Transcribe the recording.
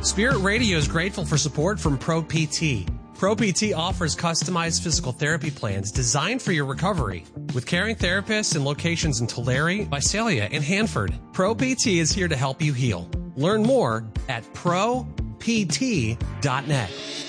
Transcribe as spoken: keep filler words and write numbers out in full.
Spirit Radio is grateful for support from Pro P T. Pro P T offers customized physical therapy plans designed for your recovery. With caring therapists in locations in Tulare, Visalia, and Hanford, Pro P T is here to help you heal. Learn more at pro p t dot net.